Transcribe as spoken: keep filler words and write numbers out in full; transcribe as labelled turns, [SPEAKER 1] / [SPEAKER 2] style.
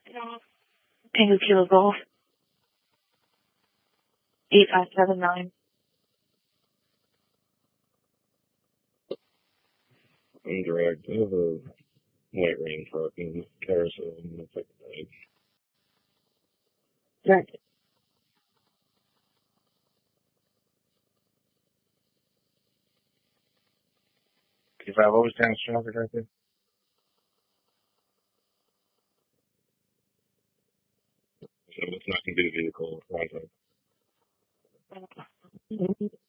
[SPEAKER 1] Tango Kilo Golf. eight five seven nine.
[SPEAKER 2] I'm direct. I have a white rain truck and carousel and it's like that.
[SPEAKER 1] Direct.
[SPEAKER 2] If I have always down traffic right there. So it's not going to be the vehicle. Right?